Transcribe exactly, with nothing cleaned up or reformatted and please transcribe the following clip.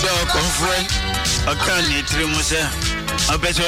ọkọ̀ fún ẹ ọkàn ní tìrìmùsẹ́ ọbẹ̀ tí